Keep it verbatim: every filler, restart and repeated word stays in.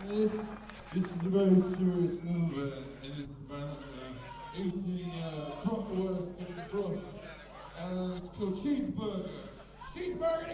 This, this is a very serious number, and it's about uh, eating uh, bratwurst in the broth. And it's called Cheeseburger. Cheeseburger